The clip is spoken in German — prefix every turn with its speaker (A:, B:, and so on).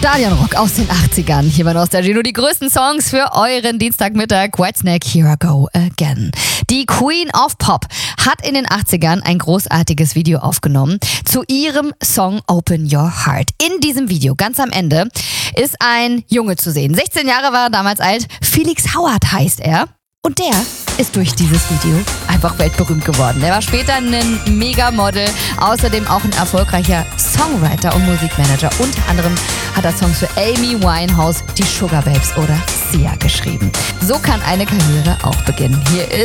A: Stadionrock aus den 80ern. Hier bei Nostalgie nur die größten Songs für euren Dienstagmittag. Whitesnake, Here I Go Again. Die Queen of Pop hat in den 80ern ein großartiges Video aufgenommen zu ihrem Song Open Your Heart. In diesem Video, ganz am Ende, ist ein Junge zu sehen. 16 Jahre war er damals alt. Felix Howard heißt er. Und der ist durch dieses Video einfach weltberühmt geworden. Er war später ein Megamodel, außerdem auch ein erfolgreicher Songwriter und Musikmanager. Unter anderem hat er Songs für Amy Winehouse, die Sugar Babes oder Sia geschrieben. So kann eine Karriere auch beginnen. Hier ist